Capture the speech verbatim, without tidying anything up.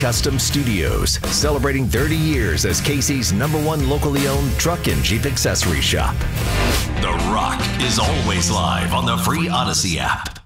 Custom Studios, celebrating thirty years as Casey's number one locally owned truck and Jeep accessory shop. The Rock is always live on the free Odyssey app.